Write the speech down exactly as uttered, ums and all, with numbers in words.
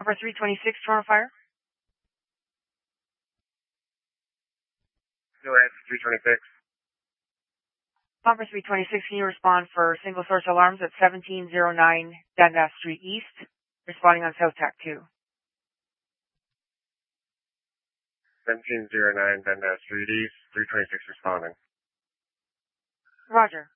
Number three twenty-six, Toronto Fire. Go ahead, three twenty-six. Number three twenty-six, can you respond for single source alarms at seventeen oh nine Dundas Street East, responding on South Tac two. seventeen oh nine Dundas Street East, three twenty-six responding. Roger.